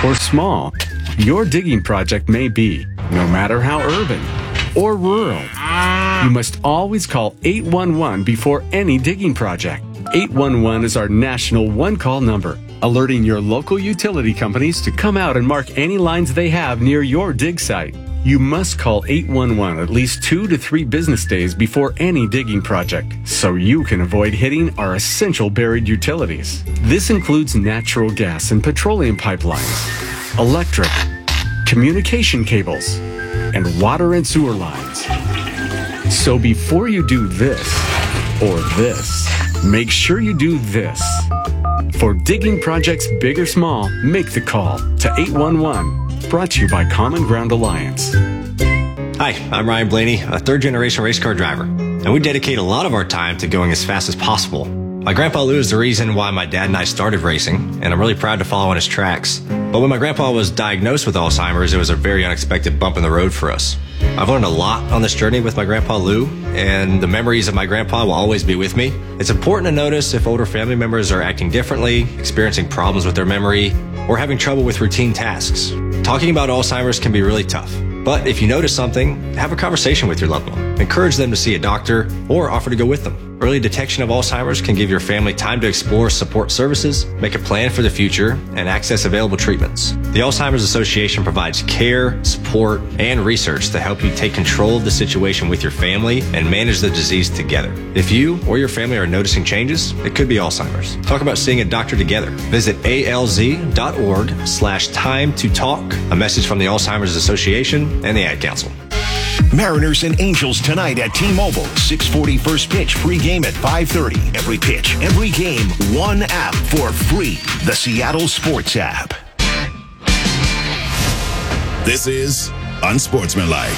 or small your digging project may be, no matter how urban or rural, you must always call 811 before any digging project. 811 is our national one-call number, alerting your local utility companies to come out and mark any lines they have near your dig site. You must call 811 at least 2 to 3 business days before any digging project, so you can avoid hitting our essential buried utilities. This includes natural gas and petroleum pipelines, electric, communication cables, and water and sewer lines. So before you do this or this, make sure you do this. For digging projects big or small, make the call to 811. Brought to you by Common Ground Alliance. Hi, I'm Ryan Blaney, a third-generation race car driver, and we dedicate a lot of our time to going as fast as possible. My grandpa Lou is the reason why my dad and I started racing, and I'm really proud to follow in his tracks. But when my grandpa was diagnosed with Alzheimer's, it was a very unexpected bump in the road for us. I've learned a lot on this journey with my grandpa Lou, and the memories of my grandpa will always be with me. It's important to notice if older family members are acting differently, experiencing problems with their memory, or having trouble with routine tasks. Talking about Alzheimer's can be really tough. But if you notice something, have a conversation with your loved one. Encourage them to see a doctor or offer to go with them. Early detection of Alzheimer's can give your family time to explore support services, make a plan for the future, and access available treatments. The Alzheimer's Association provides care, support, and research to help you take control of the situation with your family and manage the disease together. If you or your family are noticing changes, it could be Alzheimer's. Talk about seeing a doctor together. Visit alz.org/time to talk. A message from the Alzheimer's Association and the Ad Council. Mariners and Angels tonight at T-Mobile. 6:40 first pitch, pregame at 5:30. Every pitch, every game, one app for free. The Seattle Sports app. This is Unsportsmanlike.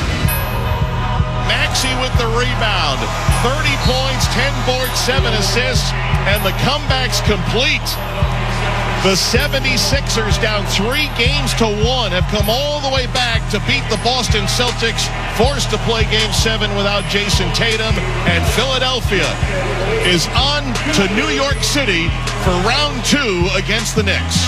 Maxey with the rebound. 30 points, 10 boards, 7 assists, and the comeback's complete. The 76ers, down 3-1, have come all the way back to beat the Boston Celtics, forced to play Game 7 without Jason Tatum, and Philadelphia is on to New York City for round 2 against the Knicks.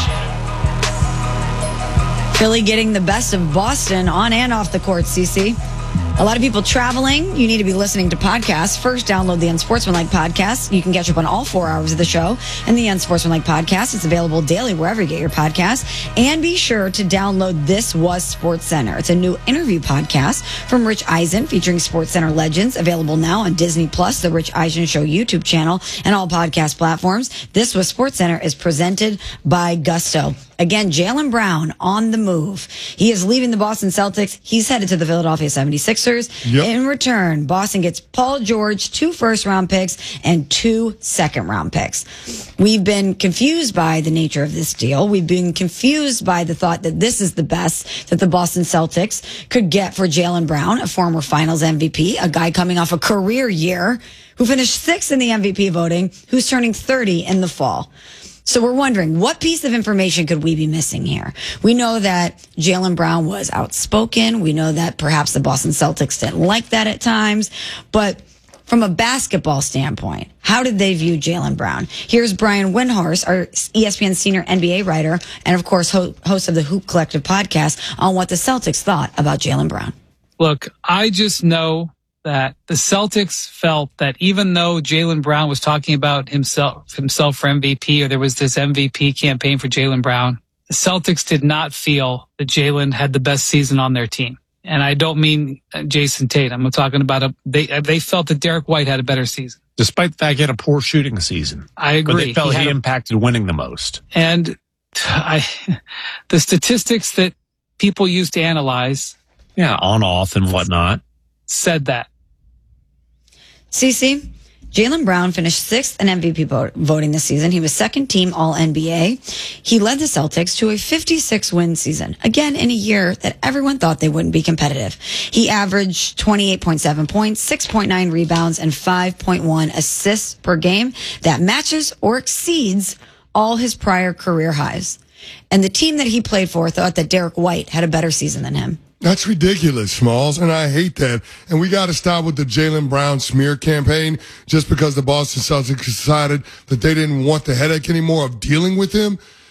Philly getting the best of Boston on and off the court, CC. A lot of people traveling. You need to be listening to podcasts. First, download the Unsportsmanlike podcast. You can catch up on all 4 hours of the show and the Unsportsmanlike podcast. It's available daily wherever you get your podcasts. And be sure to download This Was Sports Center. It's a new interview podcast from Rich Eisen featuring Sports Center legends, available now on Disney Plus, the Rich Eisen Show YouTube channel, and all podcast platforms. This Was Sports Center is presented by Gusto. Again, Jaylen Brown on the move. He is leaving the Boston Celtics. He's headed to the Philadelphia 76ers. Yep. In return, Boston gets Paul George, 2 first-round picks, and 2 second-round picks. We've been confused by the nature of this deal. We've been confused by the thought that this is the best that the Boston Celtics could get for Jaylen Brown, a former Finals MVP, a guy coming off a career year who finished 6th in the MVP voting, who's turning 30 in the fall. So we're wondering, what piece of information could we be missing here? We know that Jaylen Brown was outspoken. We know that perhaps the Boston Celtics didn't like that at times. But from a basketball standpoint, how did they view Jaylen Brown? Here's Brian Windhorst, our ESPN senior NBA writer, and of course, host of the Hoop Collective podcast, on what the Celtics thought about Jaylen Brown. Look, I just know that the Celtics felt that even though Jaylen Brown was talking about himself for MVP, or there was this MVP campaign for Jaylen Brown, the Celtics did not feel that Jaylen had the best season on their team. And I don't mean Jason Tatum. I'm talking about they felt that Derek White had a better season. Despite the fact he had a poor shooting season. I agree. But they felt he impacted winning the most. And the statistics that people use to analyze. Yeah, on, off, and whatnot. Said that. CC, Jaylen Brown finished 6th in MVP voting this season. He was second team All-NBA. He led the Celtics to a 56-win season, again in a year that everyone thought they wouldn't be competitive. He averaged 28.7 points, 6.9 rebounds, and 5.1 assists per game. That matches or exceeds all his prior career highs. And the team that he played for thought that Derek White had a better season than him. That's ridiculous, Smalls, and I hate that. And we got to stop with the Jaylen Brown smear campaign just because the Boston Celtics decided that they didn't want the headache anymore of dealing with him.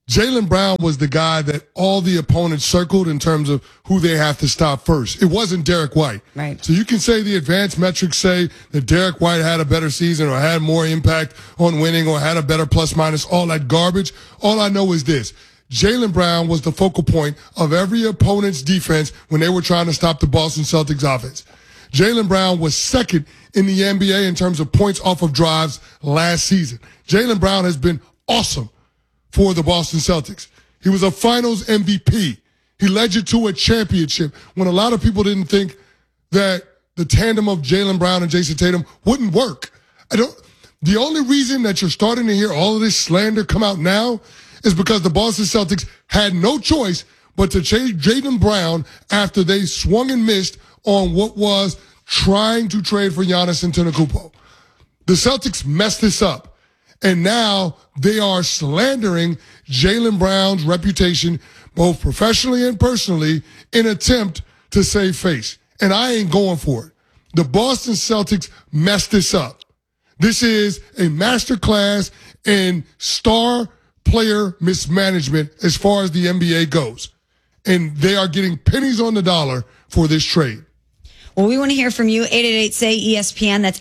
Jaylen Brown was the guy that all the opponents circled in terms of who they have to stop first. It wasn't Derek White. Right. So you can say the advanced metrics say that Derek White had a better season or had more impact on winning or had a better plus minus, all that garbage. All I know is this. Jaylen Brown was the focal point of every opponent's defense when they were trying to stop the Boston Celtics offense. Jaylen Brown was second in the NBA in terms of points off of drives last season. Jaylen Brown has been awesome for the Boston Celtics. He was a finals MVP. He led you to a championship when a lot of people didn't think that the tandem of Jaylen Brown and Jason Tatum wouldn't work. The only reason that you're starting to hear all of this slander come out now is because the Boston Celtics had no choice but to trade Jaylen Brown after they swung and missed on what was trying to trade for Giannis Antetokounmpo. The Celtics messed this up. And now they are slandering Jaylen Brown's reputation, both professionally and personally, in an attempt to save face. And I ain't going for it. The Boston Celtics messed this up. This is a masterclass in star player mismanagement as far as the NBA goes. And they are getting pennies on the dollar for this trade. Well, we want to hear from you. 888-SAY-ESPN. That's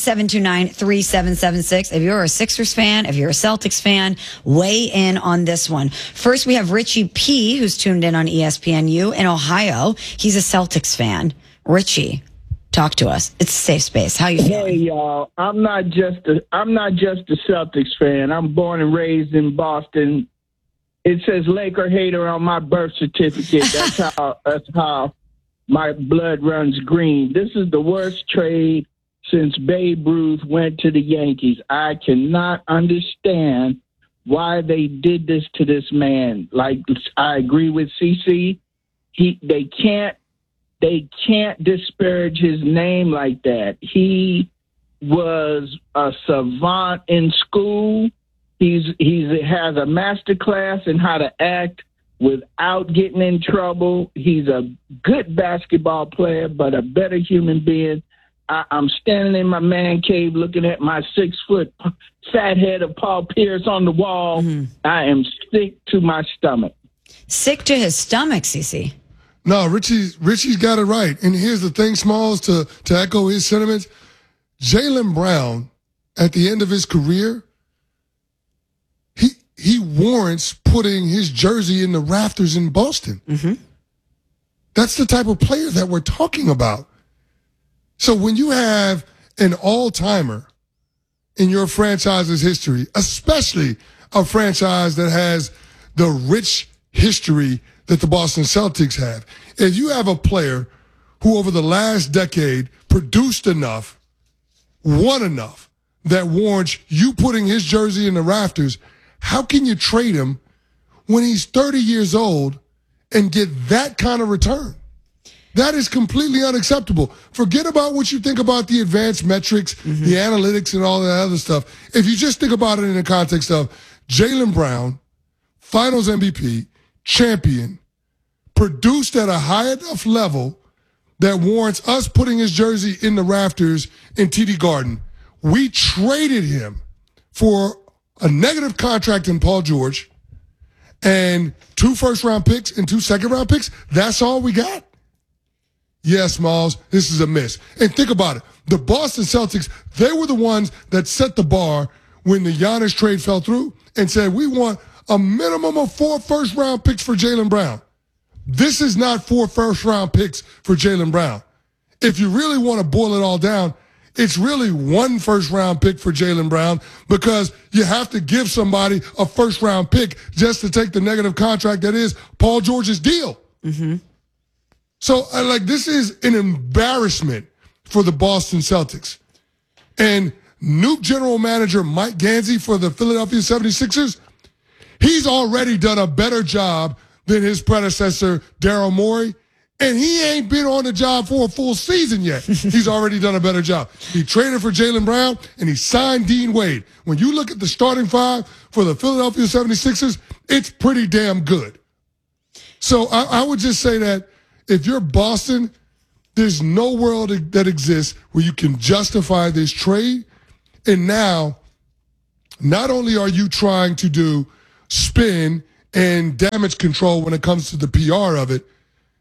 888-729-3776. If you're a Sixers fan, if you're a Celtics fan, weigh in on this one. First, we have Richie P., who's tuned in on ESPNU in Ohio. He's a Celtics fan. Richie, talk to us. It's a safe space. How you feeling? Hey, y'all. I'm not just a Celtics fan. I'm born and raised in Boston. It says Laker hater on my birth certificate. That's how my blood runs green. This is the worst trade since Babe Ruth went to the Yankees. I cannot understand why they did this to this man. Like, I agree with CC. They can't disparage his name like that. He was a savant in school. He has a master class in how to act without getting in trouble. He's a good basketball player, but a better human being. I'm standing in my man cave looking at my 6-foot fat head of Paul Pierce on the wall. Mm-hmm. I am sick to my stomach. Sick to his stomach, CC. No, Richie's got it right. And here's the thing, Smalls, to echo his sentiments. Jaylen Brown, at the end of his career, he warrants putting his jersey in the rafters in Boston. Mm-hmm. That's the type of player that we're talking about. So when you have an all-timer in your franchise's history, especially a franchise that has the rich history that the Boston Celtics have, if you have a player who over the last decade produced enough, won enough, that warrants you putting his jersey in the rafters, how can you trade him when he's 30 years old and get that kind of return? That is completely unacceptable. Forget about what you think about the advanced metrics, mm-hmm. the analytics, and all that other stuff. If you just think about it in the context of Jaylen Brown, finals MVP, champion, produced at a high enough level that warrants us putting his jersey in the rafters in TD Garden. We traded him for a negative contract in Paul George and 2 first-round picks and 2 second-round picks. That's all we got? Yes, Miles, this is a miss. And think about it. The Boston Celtics, they were the ones that set the bar when the Giannis trade fell through and said, we want a minimum of 4 first-round picks for Jaylen Brown. This is not 4 first-round picks for Jaylen Brown. If you really want to boil it all down, it's really 1 first-round pick for Jaylen Brown because you have to give somebody a first-round pick just to take the negative contract that is Paul George's deal. Mm-hmm. So, this is an embarrassment for the Boston Celtics. And new general manager Mike Gansey for the Philadelphia 76ers, he's already done a better job than his predecessor, Daryl Morey. And he ain't been on the job for a full season yet. He's already done a better job. He traded for Jaylen Brown, and he signed Dean Wade. When you look at the starting 5 for the Philadelphia 76ers, it's pretty damn good. So I would just say that if you're Boston, there's no world that exists where you can justify this trade. And now, not only are you trying to do spin and damage control when it comes to the PR of it.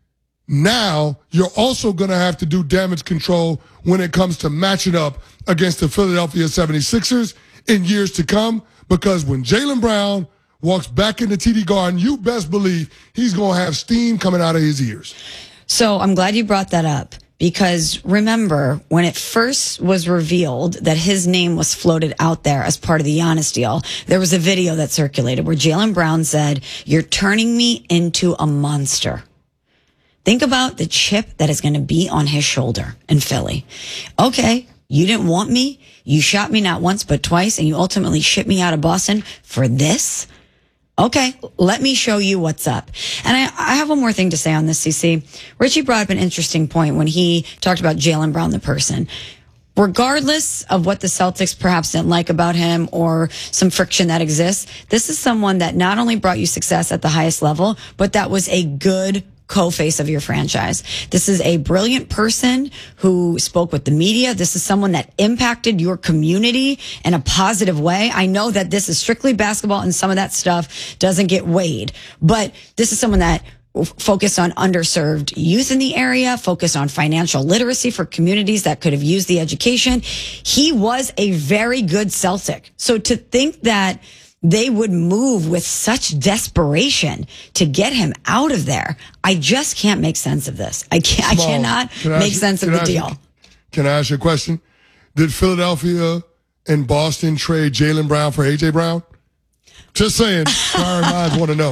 Now, you're also going to have to do damage control when it comes to matching up against the Philadelphia 76ers in years to come, because when Jaylen Brown walks back into TD Garden, you best believe he's going to have steam coming out of his ears. So I'm glad you brought that up, because remember when it first was revealed that his name was floated out there as part of the Giannis deal, there was a video that circulated where Jaylen Brown said, "You're turning me into a monster." Think about the chip that is going to be on his shoulder in Philly. Okay, you didn't want me. You shot me not once but twice, and you ultimately shipped me out of Boston for this? Okay, let me show you what's up. And I have one more thing to say on this, CC. Richie brought up an interesting point when he talked about Jaylen Brown, the person. Regardless of what the Celtics perhaps didn't like about him or some friction that exists, this is someone that not only brought you success at the highest level, but that was a good co-face of your franchise. This is a brilliant person who spoke with the media. This is someone that impacted your community in a positive way. I know that this is strictly basketball and some of that stuff doesn't get weighed, but this is someone that focused on underserved youth in the area, focused on financial literacy for communities that could have used the education. He was a very good Celtic. So to think that they would move with such desperation to get him out of there, I just can't make sense of this. I cannot make sense of the deal. Can I ask you a question? Did Philadelphia and Boston trade Jaylen Brown for A.J. Brown? Just saying. Our minds want to know.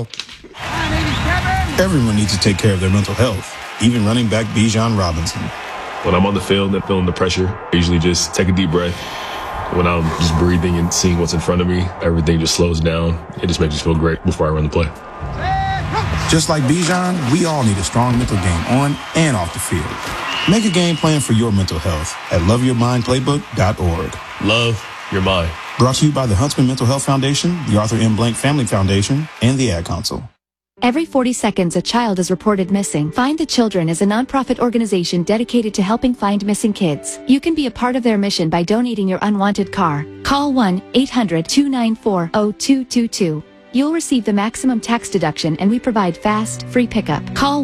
Everyone needs to take care of their mental health, even running back Bijan Robinson. When I'm on the field and feeling the pressure, I usually just take a deep breath. When I'm just breathing and seeing what's in front of me, everything just slows down. It just makes me feel great before I run the play. Just like Bijan, we all need a strong mental game on and off the field. Make a game plan for your mental health at loveyourmindplaybook.org. Love your mind. Brought to you by the Huntsman Mental Health Foundation, the Arthur M. Blank Family Foundation, and the Ad Council. Every 40 seconds, a child is reported missing. Find the Children is a nonprofit organization dedicated to helping find missing kids. You can be a part of their mission by donating your unwanted car. Call 1-800-294-0222. You'll receive the maximum tax deduction, and we provide fast, free pickup. Call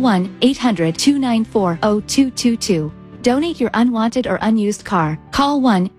1-800-294-0222. Donate your unwanted or unused car. Call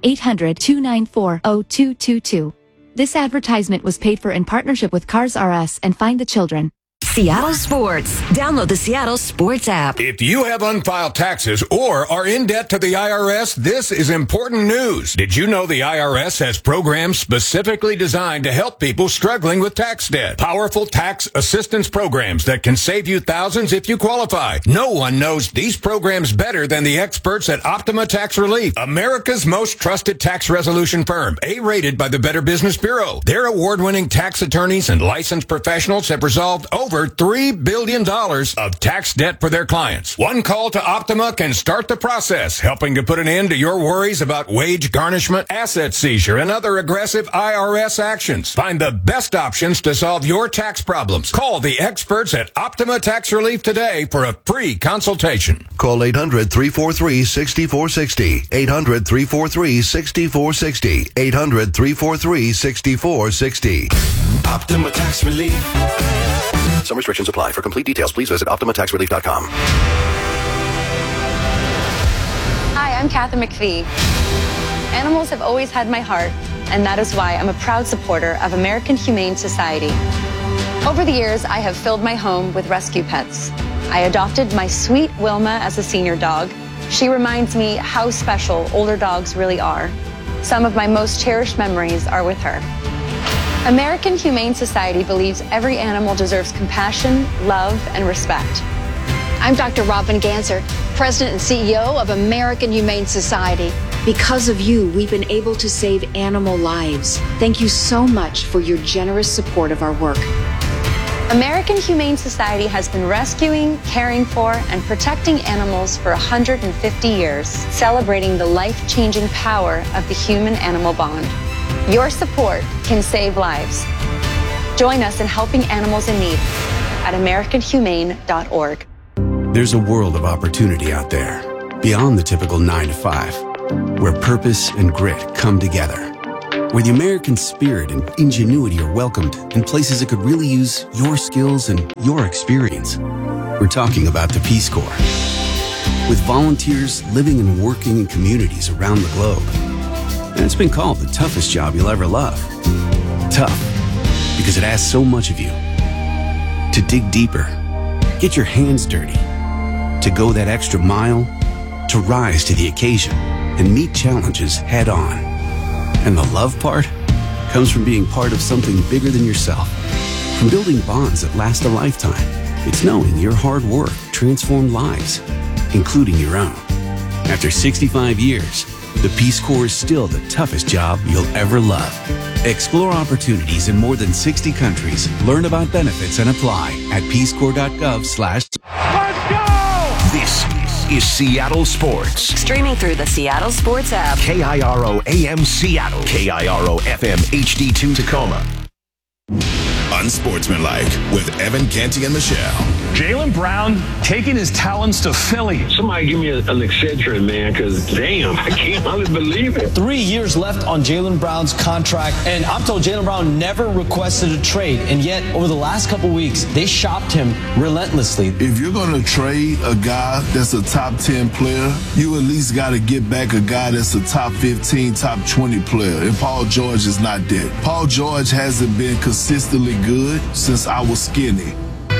1-800-294-0222. This advertisement was paid for in partnership with Cars R Us and Find the Children. Seattle Sports. Download the Seattle Sports app. If you have unfiled taxes or are in debt to the IRS, this is important news. Did you know the IRS has programs specifically designed to help people struggling with tax debt? Powerful tax assistance programs that can save you thousands if you qualify. No one knows these programs better than the experts at Optima Tax Relief, America's most trusted tax resolution firm, A-rated by the Better Business Bureau. Their award-winning tax attorneys and licensed professionals have resolved over $3 billion of tax debt for their clients. One call to Optima can start the process, helping to put an end to your worries about wage garnishment, asset seizure, and other aggressive IRS actions. Find the best options to solve your tax problems. Call the experts at Optima Tax Relief today for a free consultation. Call 800-343-6460. 800-343-6460. 800-343-6460. Optima Tax Relief. Some restrictions apply. For complete details, please visit OptimaTaxRelief.com. Hi, I'm Kathy McPhee. Animals have always had my heart, and that is why I'm a proud supporter of American Humane Society. Over the years, I have filled my home with rescue pets. I adopted my sweet Wilma as a senior dog. She reminds me how special older dogs really are. Some of my most cherished memories are with her. American Humane Society believes every animal deserves compassion, love, and respect. I'm Dr. Robin Ganser, President and CEO of American Humane Society. Because of you, we've been able to save animal lives. Thank you so much for your generous support of our work. American Humane Society has been rescuing, caring for, and protecting animals for 150 years, celebrating the life-changing power of the human-animal bond. Your support can save lives. Join us in helping animals in need at AmericanHumane.org. There's a world of opportunity out there, beyond the typical 9 to 5, where purpose and grit come together. where the American spirit and ingenuity are welcomed in places that could really use your skills and your experience. We're talking about the Peace Corps. With volunteers living and working in communities around the globe. And it's been called the toughest job you'll ever love. Tough, because it asks so much of you. To dig deeper, get your hands dirty, to go that extra mile, to rise to the occasion and meet challenges head on. And the love part comes from being part of something bigger than yourself. From building bonds that last a lifetime. It's knowing your hard work transformed lives, including your own. After 65 years, the Peace Corps is still the toughest job you'll ever love. Explore opportunities in more than 60 countries. Learn about benefits and apply at peacecorps.gov/. Let's go! This is Seattle Sports. Streaming through the Seattle Sports app. KIRO AM Seattle. KIRO FM HD2 Tacoma. Unsportsmanlike with Evan Canty and Michelle. Jaylen Brown taking his talents to Philly. Somebody give me an Excedrin, man, because damn, I can't hardly believe it. 3 years left on Jaylen Brown's contract, and I'm told Jaylen Brown never requested a trade, and yet over the last couple weeks, they shopped him relentlessly. If you're going to trade a guy that's a top 10 player, you at least got to get back a guy that's a top 15, top 20 player, and Paul George is not that. Paul George hasn't been consistently good since I was skinny.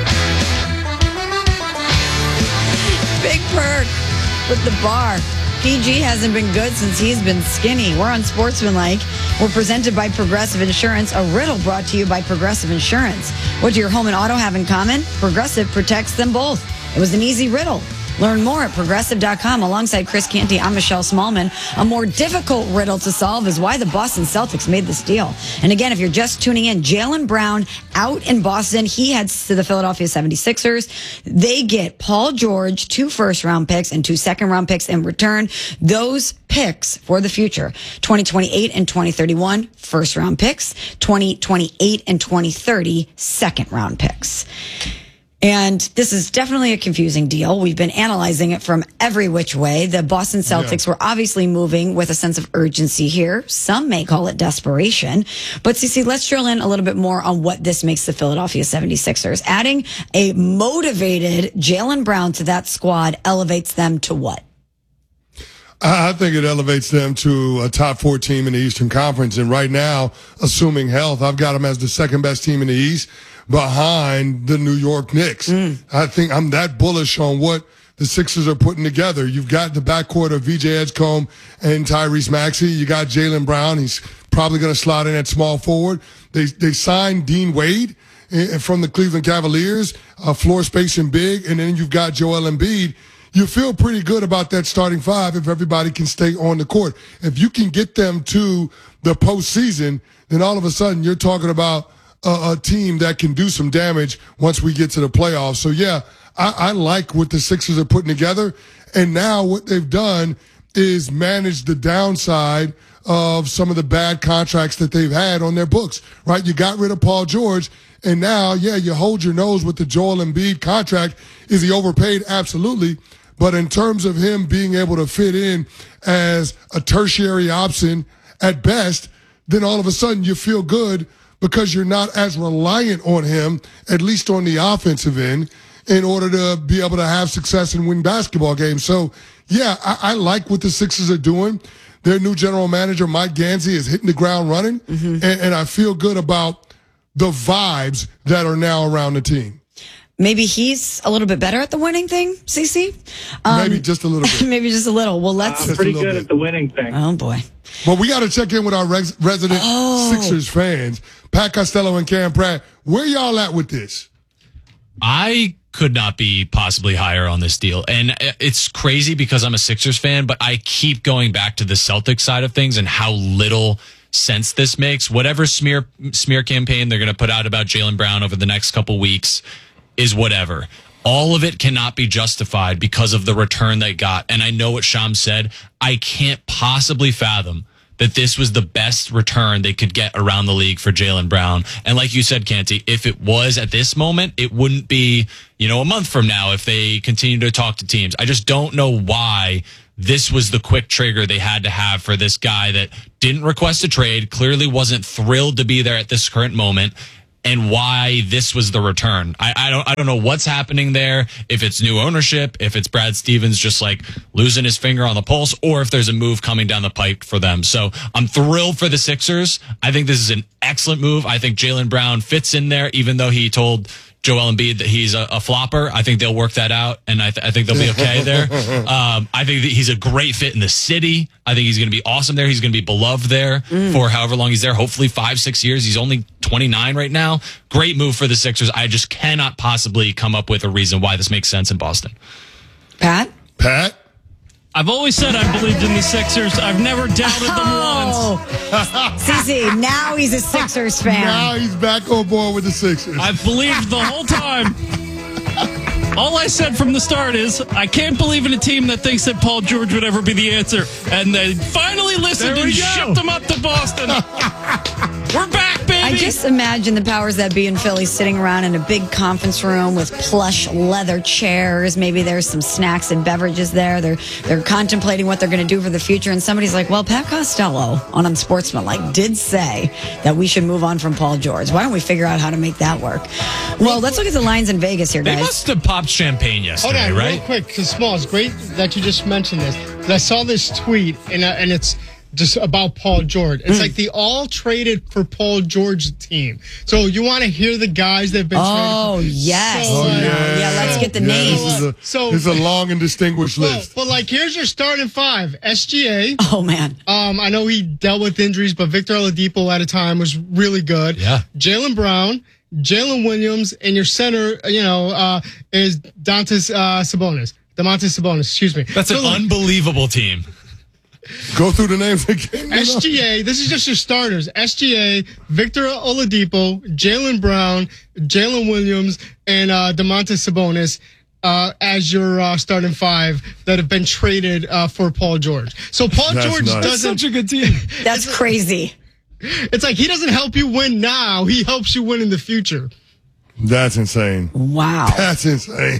Big Perk with the bar. PG hasn't been good since he's been skinny. We're on Sportsmanlike. We're presented by Progressive Insurance. A riddle brought to you by Progressive Insurance. What do your home and auto have in common? Progressive protects them both. It was an easy riddle. Learn more at Progressive.com. Alongside Chris Canty, I'm Michelle Smallman. A more difficult riddle to solve is why the Boston Celtics made this deal. And again, if you're just tuning in, Jaylen Brown out in Boston. He heads to the Philadelphia 76ers. They get Paul George, 2 first-round picks and 2 second-round picks in return. Those picks for the future, 2028 and 2031 first-round picks, 2028 and 2030 second-round picks. And this is definitely a confusing deal. We've been analyzing it from every which way. The Boston Celtics were obviously moving with a sense of urgency here. Some may call it desperation. But CC, let's drill in a little bit more on what this makes the Philadelphia 76ers. Adding a motivated Jaylen Brown to that squad elevates them to what? I think it elevates them to a top 4 team in the Eastern Conference. And right now, assuming health, I've got them as the second best team in the East behind the New York Knicks. I think I'm that bullish on what the Sixers are putting together. You've got the backcourt of VJ Edgecombe and Tyrese Maxey. You got Jaylen Brown. He's probably going to slot in at small forward. They signed Dean Wade from the Cleveland Cavaliers, floor spacing big, and then you've got Joel Embiid. You feel pretty good about that starting 5 if everybody can stay on the court. If you can get them to the postseason, then all of a sudden you're talking about a team that can do some damage once we get to the playoffs. So, yeah, I like what the Sixers are putting together. And now what they've done is manage the downside of some of the bad contracts that they've had on their books, right? You got rid of Paul George, and now, yeah, you hold your nose with the Joel Embiid contract. Is he overpaid? Absolutely. But in terms of him being able to fit in as a tertiary option at best, then all of a sudden you feel good because you're not as reliant on him, at least on the offensive end, in order to be able to have success and win basketball games. So, yeah, I like what the Sixers are doing. Their new general manager, Mike Gansey, is hitting the ground running, and I feel good about the vibes that are now around the team. Maybe he's a little bit better at the winning thing, CC? Maybe just a little bit. Maybe just a little. Well, let's... I'm pretty good at the winning thing. Oh, boy. Well, we got to check in with our resident Sixers fans, Pat Costello and Cam Pratt. Where y'all at with this? I could not be possibly higher on this deal. And it's crazy because I'm a Sixers fan, but I keep going back to the Celtics side of things and how little sense this makes. Whatever smear campaign they're going to put out about Jaylen Brown over the next couple weeks is whatever. All of it cannot be justified because of the return they got. And I know what Sham said. I can't possibly fathom that this was the best return they could get around the league for Jaylen Brown. And like you said, Canty, if it was at this moment, it wouldn't be, a month from now if they continue to talk to teams. I just don't know why this was the quick trigger they had to have for this guy that didn't request a trade, clearly wasn't thrilled to be there at this current moment, and why this was the return. I don't know what's happening there, if it's new ownership, if it's Brad Stevens just like losing his finger on the pulse, or if there's a move coming down the pipe for them. So I'm thrilled for the Sixers. I think this is an excellent move. I think Jaylen Brown fits in there, even though he told Joel Embiid that he's a flopper. I think they'll work that out, and I think they'll be okay there. I think that he's a great fit in the city. I think he's going to be awesome there. He's going to be beloved there for however long he's there, hopefully 5-6 years. He's only 29 right now. Great move for the Sixers. I just cannot possibly come up with a reason why this makes sense in Boston. Pat? I've always said I believed in the Sixers. I've never doubted them once. CC, now he's a Sixers fan. Now he's back on board with the Sixers. I've believed the whole time. All I said from the start is, I can't believe in a team that thinks that Paul George would ever be the answer. And they finally listened and shipped him up to Boston. We're back, baby. I just imagine the powers that be in Philly sitting around in a big conference room with plush leather chairs. Maybe there's some snacks and beverages there. They're contemplating what they're going to do for the future. And somebody's like, well, Pat Costello on Unsportsmanlike did say that we should move on from Paul George. Why don't we figure out how to make that work? Well, let's look at the lines in Vegas here, guys. They must have popped champagne yesterday, Hold on, right? real quick, because Smalls, great that you just mentioned this. 'Cause I saw this tweet, and it's just about Paul George. It's like the all traded for Paul George team. So you want to hear the guys that have been traded? Oh, yes. Yeah, let's get the names. This is a long and distinguished list. But like, here's your starting five. SGA. Oh, man. I know he dealt with injuries, but Victor Oladipo at a time was really good. Yeah. Jaylen Brown, Jalen Williams, and your center, is Domantas Sabonis, excuse me. That's an unbelievable team. Go through the names again. SGA, this is just your starters. SGA, Victor Oladipo, Jaylen Brown, Jalen Williams, and Domantas Sabonis as your starting five that have been traded for Paul George. So Paul George doesn't... That's such a good team. That's crazy. It's like he doesn't help you win now. He helps you win in the future. That's insane. Wow. That's insane.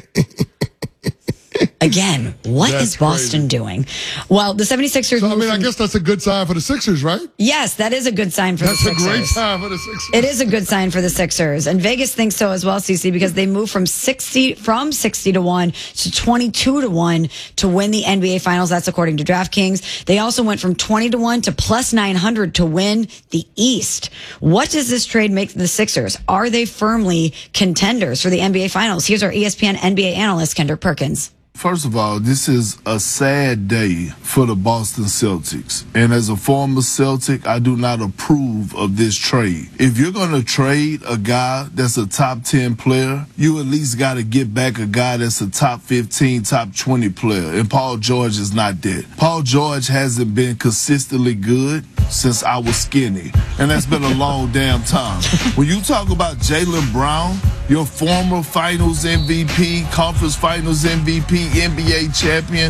Again, what is Boston doing? Well, the 76ers... So, I guess that's a good sign for the Sixers, right? Yes, that is a good sign for the Sixers. That's a great sign for the Sixers. It is a good sign for the Sixers. And Vegas thinks so as well, CC, because they moved from 60 to 1 to 22 to 1 to win the NBA Finals. That's according to DraftKings. They also went from 20 to 1 to plus 900 to win the East. What does this trade make the Sixers? Are they firmly contenders for the NBA Finals? Here's our ESPN NBA analyst, Kendrick Perkins. First of all, this is a sad day for the Boston Celtics. And as a former Celtic, I do not approve of this trade. If you're going to trade a guy that's a top 10 player, you at least got to get back a guy that's a top 15, top 20 player. And Paul George is not that. Paul George hasn't been consistently good since I was skinny. And that's been a long damn time. When you talk about Jaylen Brown, your former finals MVP, conference finals MVP, NBA champion,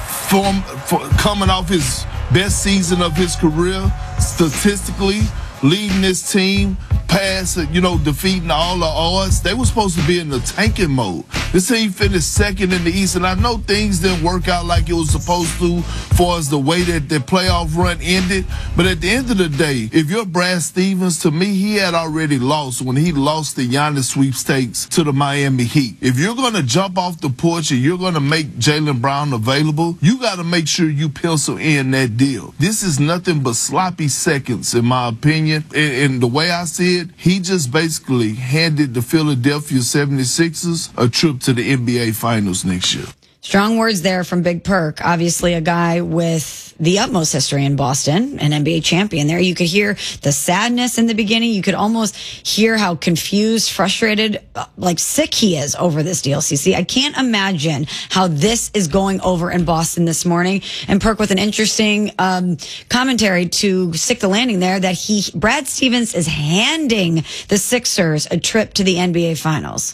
coming off his best season of his career, statistically, leading this team past, defeating all the odds. They were supposed to be in the tanking mode. This team finished second in the East, and I know things didn't work out like it was supposed to as far as the way that the playoff run ended. But at the end of the day, if you're Brad Stevens, to me, he had already lost when he lost the Giannis sweepstakes to the Miami Heat. If you're going to jump off the porch and you're going to make Jaylen Brown available, you got to make sure you pencil in that deal. This is nothing but sloppy seconds, in my opinion. And the way I see it, he just basically handed the Philadelphia 76ers a trip to the NBA Finals next year. Strong words there from Big Perk. Obviously a guy with the utmost history in Boston, an NBA champion there. You could hear the sadness in the beginning. You could almost hear how confused, frustrated, like sick he is over this deal, CC. I can't imagine how this is going over in Boston this morning. And Perk with an interesting commentary to stick the landing there that Brad Stevens is handing the Sixers a trip to the NBA Finals.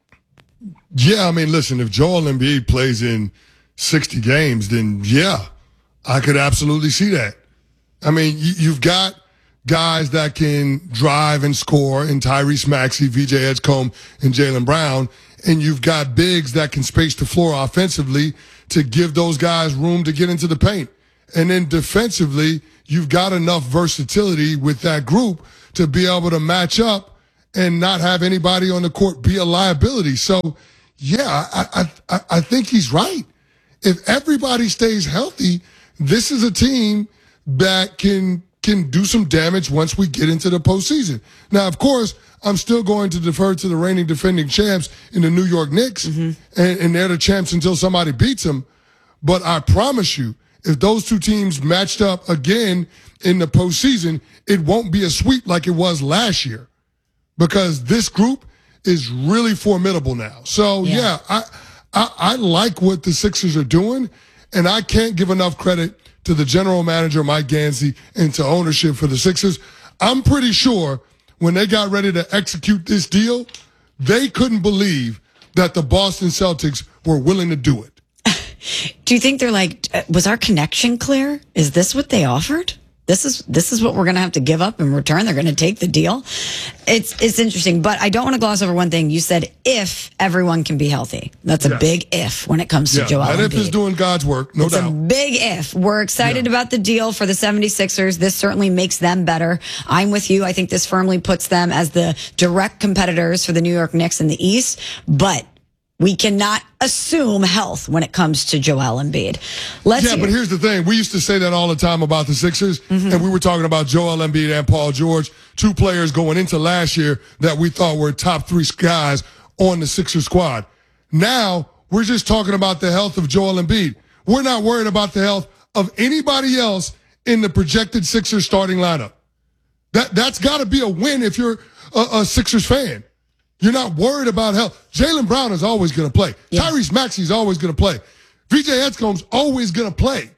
Yeah, listen, if Joel Embiid plays in 60 games, then yeah, I could absolutely see that. You've got guys that can drive and score in Tyrese Maxey, VJ Edgecombe, and Jaylen Brown. And you've got bigs that can space the floor offensively to give those guys room to get into the paint. And then defensively, you've got enough versatility with that group to be able to match up and not have anybody on the court be a liability. So, yeah, I think he's right. If everybody stays healthy, this is a team that can do some damage once we get into the postseason. Now, of course, I'm still going to defer to the reigning defending champs in the New York Knicks, and they're the champs until somebody beats them. But I promise you, if those two teams matched up again in the postseason, it won't be a sweep like it was last year, because this group is really formidable now. So, yeah, I like what the Sixers are doing, and I can't give enough credit to the general manager, Mike Gansey, and to ownership for the Sixers. I'm pretty sure when they got ready to execute this deal, they couldn't believe that the Boston Celtics were willing to do it. Do you think they're like, was our connection clear? Is this what they offered? This is what we're going to have to give up in return. They're going to take the deal. It's interesting, but I don't want to gloss over one thing. You said if everyone can be healthy. That's a big if when it comes to Joel Embiid. And if is doing God's work, no doubt. It's a big if. We're excited about the deal for the 76ers. This certainly makes them better. I'm with you. I think this firmly puts them as the direct competitors for the New York Knicks in the East, but we cannot assume health when it comes to Joel Embiid. But here's the thing. We used to say that all the time about the Sixers, and we were talking about Joel Embiid and Paul George, two players going into last year that we thought were top three guys on the Sixers squad. Now, we're just talking about the health of Joel Embiid. We're not worried about the health of anybody else in the projected Sixers starting lineup. That's got to be a win if you're a Sixers fan. You're not worried about health. Jaylen Brown is always going to play. Yeah. Tyrese Maxey is always going to play. VJ Edgecombe's always going to play.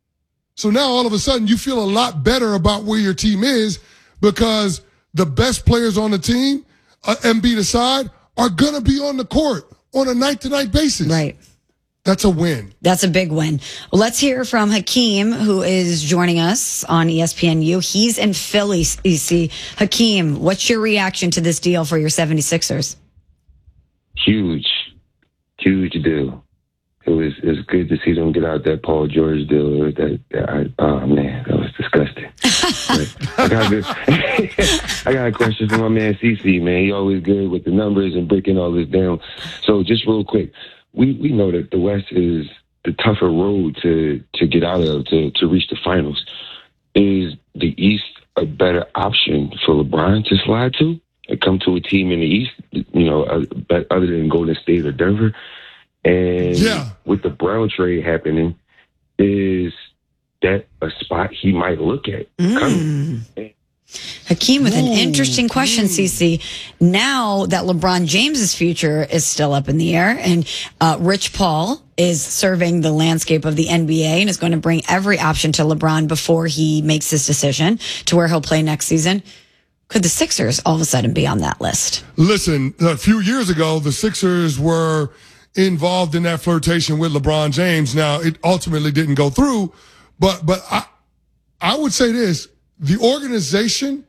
So now all of a sudden you feel a lot better about where your team is because the best players on the team, Embiid aside, are going to be on the court on a night-to-night basis. Right. That's a win. That's a big win. Well, let's hear from Hakeem, who is joining us on ESPNU. He's in Philly, EC. Hakeem, what's your reaction to this deal for your 76ers? Huge deal. It was good to see them get out that Paul George deal. Oh man, that was disgusting. I got a question for my man CC, man. He always good with the numbers and breaking all this down. So just real quick. We know that the West is the tougher road to get out of, to reach the finals. Is the East a better option for LeBron to slide to and come to a team in the East, other than Golden State or Denver? And with the Brown trade happening, is that a spot he might look at coming? Hakeem with an interesting question, CC. Now that LeBron James's future is still up in the air, and Rich Paul is serving the landscape of the NBA and is going to bring every option to LeBron before he makes his decision to where he'll play next season, could the Sixers all of a sudden be on that list? Listen, a few years ago, the Sixers were involved in that flirtation with LeBron James. Now, it ultimately didn't go through, but I would say this. The organization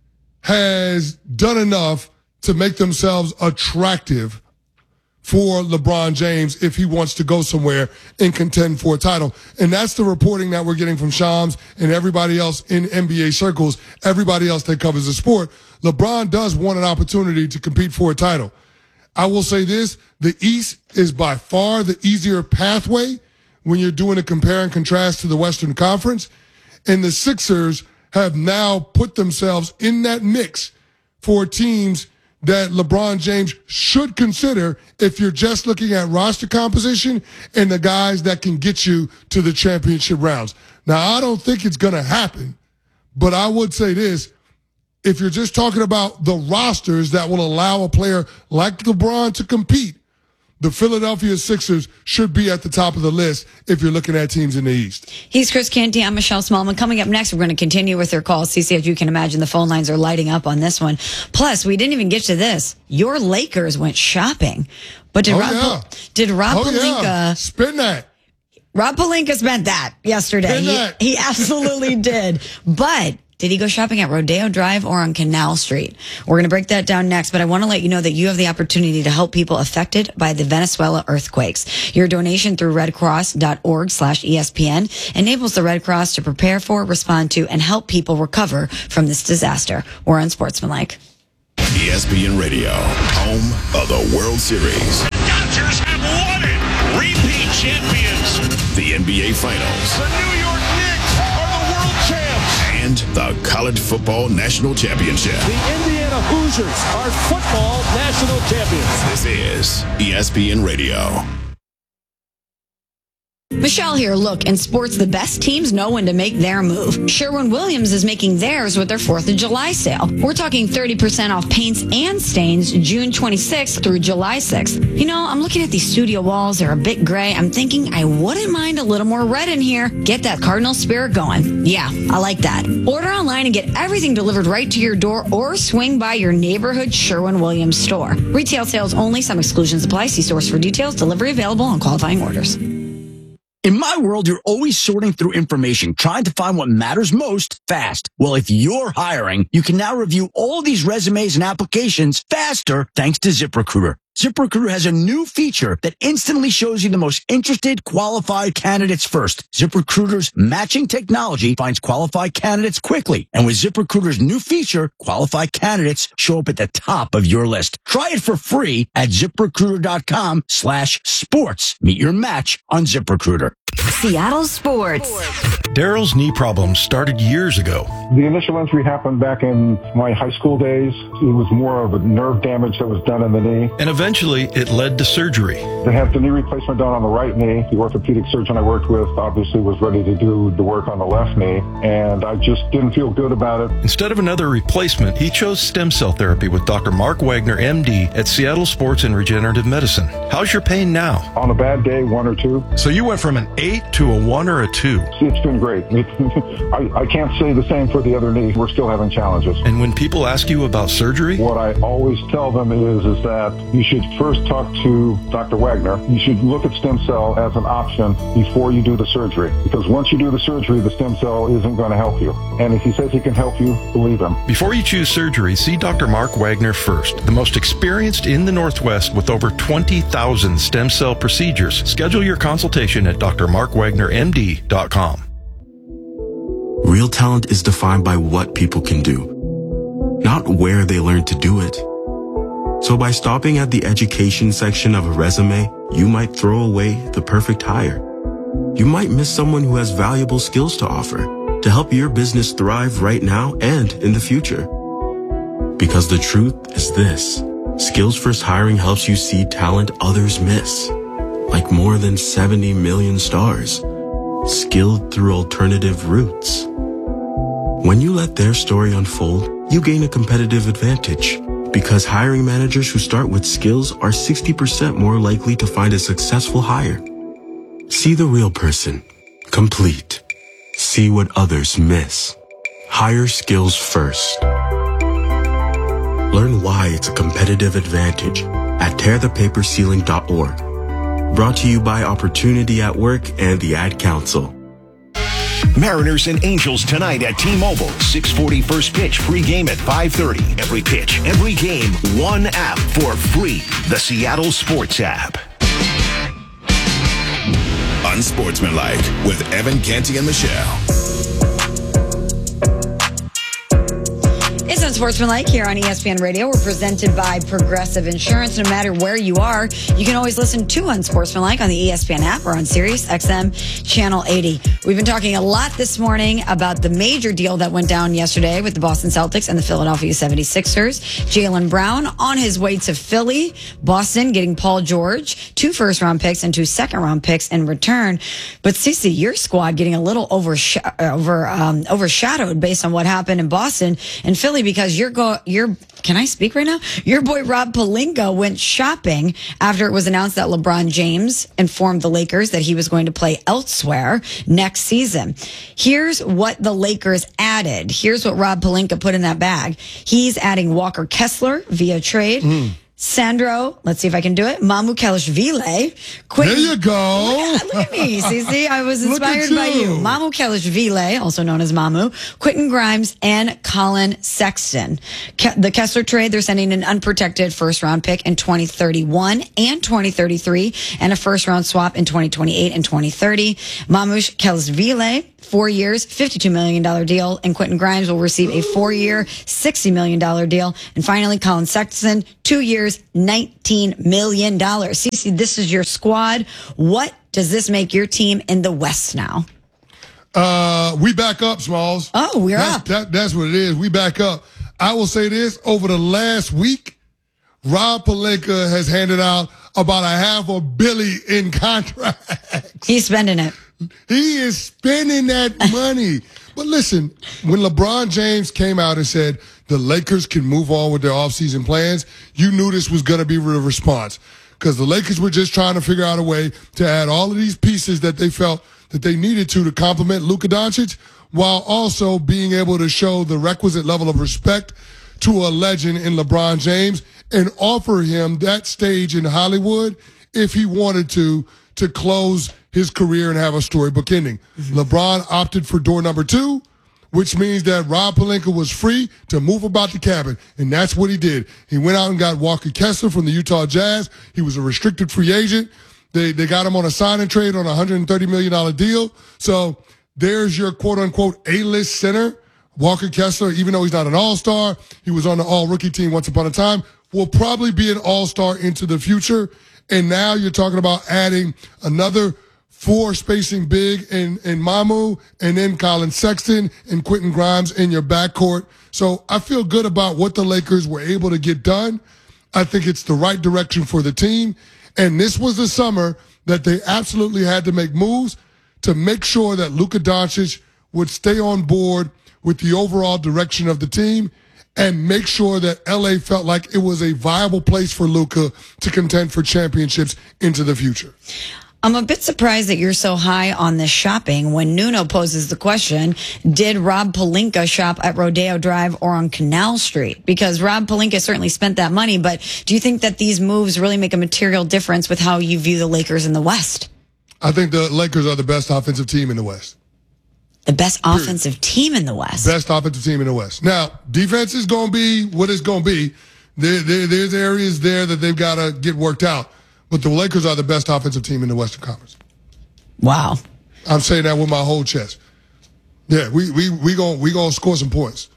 has done enough to make themselves attractive for LeBron James if he wants to go somewhere and contend for a title. And that's the reporting that we're getting from Shams and everybody else in NBA circles, everybody else that covers the sport. LeBron does want an opportunity to compete for a title. I will say this, the East is by far the easier pathway when you're doing a compare and contrast to the Western Conference. And the Sixers have now put themselves in that mix for teams that LeBron James should consider if you're just looking at roster composition and the guys that can get you to the championship rounds. Now, I don't think it's going to happen, but I would say this. If you're just talking about the rosters that will allow a player like LeBron to compete, the Philadelphia Sixers should be at the top of the list if you're looking at teams in the East. He's Chris Canty. I'm Michelle Smallman. Coming up next, we're going to continue with your calls. CC, as you can imagine, the phone lines are lighting up on this one. Plus, we didn't even get to this. Your Lakers went shopping. But did Rob Pelinka... Spin that. Rob Pelinka spent that yesterday. He absolutely did. But Did he go shopping at Rodeo Drive or on Canal Street? We're going to break that down next, but I want to let you know that you have the opportunity to help people affected by the Venezuela earthquakes. Your donation through redcross.org/ESPN enables the Red Cross to prepare for, respond to, and help people recover from this disaster. We're Unsportsmanlike. ESPN Radio, home of the World Series. The Dodgers have won it! Repeat champions! The NBA Finals. The New York Knicks are the world champs! And the College Football National Championship. The Indiana Hoosiers are football national champions. This is ESPN Radio. Michelle here. Look, in sports, the best teams know when to make their move. Sherwin-Williams is making theirs with their 4th of July sale. We're talking 30% off paints and stains June 26th through July 6th. You know, I'm looking at these studio walls. They're a bit gray. I'm thinking I wouldn't mind a little more red in here. Get that Cardinal spirit going. Yeah, I like that. Order online and get everything delivered right to your door or swing by your neighborhood Sherwin-Williams store. Retail sales only. Some exclusions apply. See stores for details. Delivery available on qualifying orders. In my world, you're always sorting through information, trying to find what matters most fast. Well, if you're hiring, you can now review all these resumes and applications faster thanks to ZipRecruiter. ZipRecruiter has a new feature that instantly shows you the most interested, qualified candidates first. ZipRecruiter's matching technology finds qualified candidates quickly. And with ZipRecruiter's new feature, qualified candidates show up at the top of your list. Try it for free at ZipRecruiter.com/sports. Meet your match on ZipRecruiter. Seattle Sports. Daryl's knee problems started years ago. The initial injury happened back in my high school days. It was more of a nerve damage that was done in the knee. And eventually it led to surgery. They had the knee replacement done on the right knee. The orthopedic surgeon I worked with obviously was ready to do the work on the left knee, and I just didn't feel good about it. Instead of another replacement, he chose stem cell therapy with Dr. Mark Wagner, MD, at Seattle Sports and Regenerative Medicine. How's your pain now? On a bad day, 1 or 2. So you went from an 8 to a 1 or a 2? It's been great. I can't say the same for the other knee. We're still having challenges. And when people ask you about surgery? What I always tell them is that you should first talk to Dr. Wagner. You should look at stem cell as an option before you do the surgery. Because once you do the surgery, the stem cell isn't going to help you. And if he says he can help you, believe him. Before you choose surgery, see Dr. Mark Wagner first. The most experienced in the Northwest with over 20,000 stem cell procedures. Schedule your consultation at drmarkwagnermd.com. Real talent is defined by what people can do, not where they learn to do it. So by stopping at the education section of a resume, you might throw away the perfect hire. You might miss someone who has valuable skills to offer to help your business thrive right now and in the future. Because the truth is this: Skills First Hiring helps you see talent others miss, like more than 70 million stars, skilled through alternative routes. When you let their story unfold, you gain a competitive advantage, because hiring managers who start with skills are 60% more likely to find a successful hire. See the real person, complete. See what others miss. Hire skills first. Learn why it's a competitive advantage at tearthepaperceiling.org. Brought to you by Opportunity at Work and the Ad Council. Mariners and Angels tonight at T-Mobile. 6:40 first pitch, pregame at 5:30. Every pitch, every game, one app for free. The Seattle Sports app. Unsportsmanlike with Evan Canty and Michelle. It's Unsportsmanlike here on ESPN Radio. We're presented by Progressive Insurance. No matter where you are, you can always listen to Unsportsmanlike on the ESPN app or on Sirius XM Channel 80. We've been talking a lot this morning about the major deal that went down yesterday with the Boston Celtics and the Philadelphia 76ers. Jaylen Brown on his way to Philly. Boston getting Paul George, 2 first-round picks and 2 second-round picks in return. But Cece, your squad getting a little overshadowed based on what happened in Boston and Philly, because can I speak right now? Your boy Rob Pelinka went shopping after it was announced that LeBron James informed the Lakers that he was going to play elsewhere next season. Here's what the Lakers added. Here's what Rob Pelinka put in that bag. He's adding Walker Kessler via trade. Sandro, let's see if I can do it. Mamukelashvili. There you go. Yeah, look at me, Cece. I was inspired by you. Mamukelashvili, also known as Mamu, Quentin Grimes, and Colin Sexton. The Kessler trade, they're sending an unprotected first-round pick in 2031 and 2033, and a first-round swap in 2028 and 2030. Mamukelashvili, 4 years, $52 million deal, and Quentin Grimes will receive a 4-year, $60 million deal. And finally, Colin Sexton, 2 years, $19 million. Cece, this is your squad. What does this make your team in the West now? We back up, Smalls. Oh, we're up. That's what it is. We back up. I will say this, over the last week, Rob Pelinka has handed out about $500 million in contracts. He's spending it. He is spending that money. But listen, when LeBron James came out and said the Lakers can move on with their offseason plans, you knew this was going to be the response. Because the Lakers were just trying to figure out a way to add all of these pieces that they felt that they needed to complement Luka Doncic, while also being able to show the requisite level of respect to a legend in LeBron James and offer him that stage in Hollywood if he wanted to close his career and have a storybook ending. LeBron opted for door number 2, which means that Rob Pelinka was free to move about the cabin, and that's what he did. He went out and got Walker Kessler from the Utah Jazz. He was a restricted free agent. They got him on a sign and trade on a $130 million deal. So there's your quote-unquote A-list center. Walker Kessler, even though he's not an all-star, he was on the all-rookie team once upon a time, will probably be an all-star into the future. And now you're talking about adding another 4 spacing big in Mamu, and then Colin Sexton and Quentin Grimes in your backcourt. So I feel good about what the Lakers were able to get done. I think it's the right direction for the team. And this was the summer that they absolutely had to make moves to make sure that Luka Doncic would stay on board with the overall direction of the team and make sure that LA felt like it was a viable place for Luka to contend for championships into the future. I'm a bit surprised that you're so high on this shopping when Nuno poses the question, did Rob Pelinka shop at Rodeo Drive or on Canal Street? Because Rob Pelinka certainly spent that money, but do you think that these moves really make a material difference with how you view the Lakers in the West? I think the Lakers are the best offensive team in the West. The best offensive team in the West? Best offensive team in the West. Now, defense is going to be what it's going to be. There's areas there that they've got to get worked out. But the Lakers are the best offensive team in the Western Conference. Wow. I'm saying that with my whole chest. Yeah, we gonna score some points.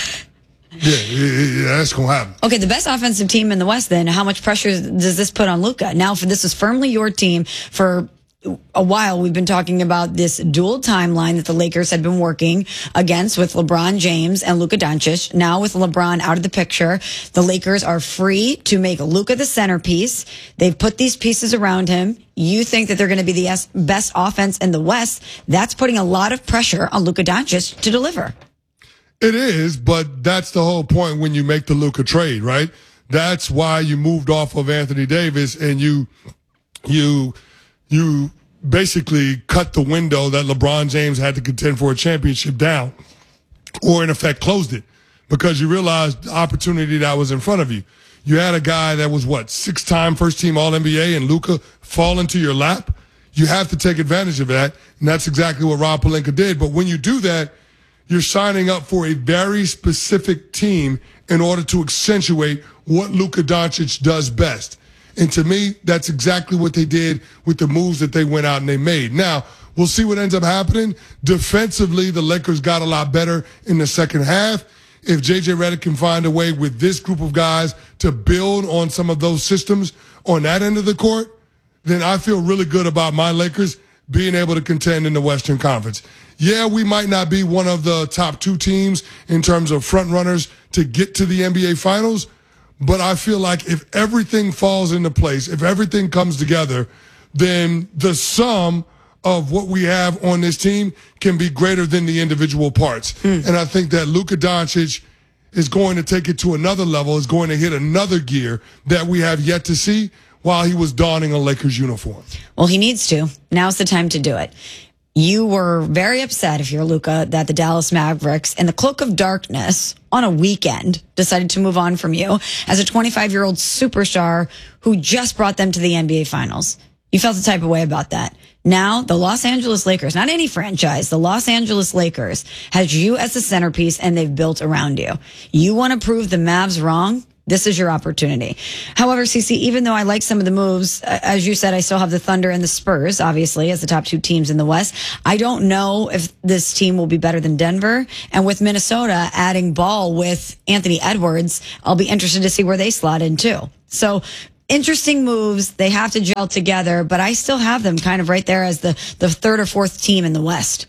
Yeah, that's gonna happen. Okay, the best offensive team in the West, then, how much pressure does this put on Luka? Now, this is firmly your team. For a while, we've been talking about this dual timeline that the Lakers had been working against with LeBron James and Luka Doncic. Now with LeBron out of the picture, the Lakers are free to make Luka the centerpiece. They've put these pieces around him. You think that they're going to be the best offense in the West. That's putting a lot of pressure on Luka Doncic to deliver. It is, but that's the whole point when you make the Luka trade, right? That's why you moved off of Anthony Davis and you basically cut the window that LeBron James had to contend for a championship down, or in effect closed it, because you realized the opportunity that was in front of you. You had a guy that was, 6-time first-team All-NBA, and Luka fall into your lap. You have to take advantage of that, and that's exactly what Rob Pelinka did. But when you do that, you're signing up for a very specific team in order to accentuate what Luka Doncic does best. And to me, that's exactly what they did with the moves that they went out and they made. Now, we'll see what ends up happening. Defensively, the Lakers got a lot better in the second half. If J.J. Redick can find a way with this group of guys to build on some of those systems on that end of the court, then I feel really good about my Lakers being able to contend in the Western Conference. Yeah, we might not be one of the top 2 teams in terms of front runners to get to the NBA Finals, but I feel like if everything falls into place, if everything comes together, then the sum of what we have on this team can be greater than the individual parts. And I think that Luka Doncic is going to take it to another level, is going to hit another gear that we have yet to see while he was donning a Lakers uniform. Well, he needs to. Now's the time to do it. You were very upset, if you're Luka, that the Dallas Mavericks, in the cloak of darkness on a weekend, decided to move on from you as a 25-year-old superstar who just brought them to the NBA Finals. You felt the type of way about that. Now, the Los Angeles Lakers, not any franchise, the Los Angeles Lakers has you as the centerpiece and they've built around you. You want to prove the Mavs wrong? This is your opportunity. However, CC, even though I like some of the moves, as you said, I still have the Thunder and the Spurs, obviously, as the top two teams in the West. I don't know if this team will be better than Denver. And with Minnesota adding Ball with Anthony Edwards, I'll be interested to see where they slot in too. So interesting moves. They have to gel together, but I still have them kind of right there as the third or fourth team in the West.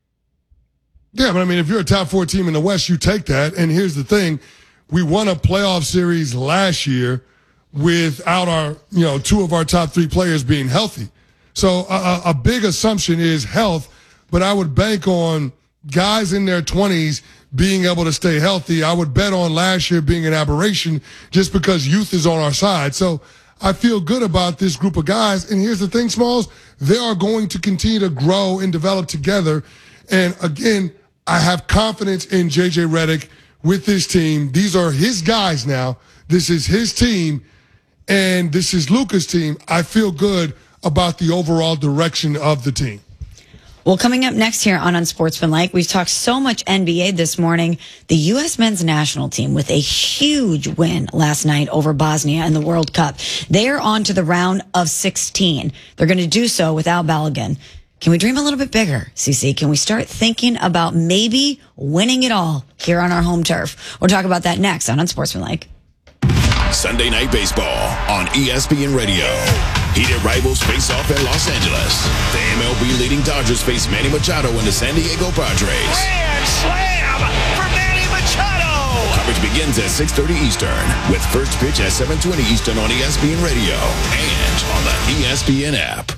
Yeah, but I mean, if you're a top four team in the West, you take that. And here's the thing. We won a playoff series last year without our, two of our top three players being healthy. So a big assumption is health, but I would bank on guys in their 20s being able to stay healthy. I would bet on last year being an aberration just because youth is on our side. So I feel good about this group of guys. And here's the thing, Smalls, they are going to continue to grow and develop together. And again, I have confidence in JJ Redick with this team. These are his guys now. This is his team, and this is Luka's team. I feel good about the overall direction of the team. Well, coming up next here on Unsportsmanlike, we've talked so much NBA this morning. The U.S. men's national team with a huge win last night over Bosnia in the World Cup. They are on to the round of 16. They're going to do so without Balogun. Can we dream a little bit bigger, CC? Can we start thinking about maybe winning it all here on our home turf? We'll talk about that next on Unsportsmanlike. Sunday Night Baseball on ESPN Radio. Heated rivals face off in Los Angeles. The MLB leading Dodgers face Manny Machado and the San Diego Padres. Grand slam for Manny Machado! Coverage begins at 6:30 Eastern with first pitch at 7:20 Eastern on ESPN Radio and on the ESPN app.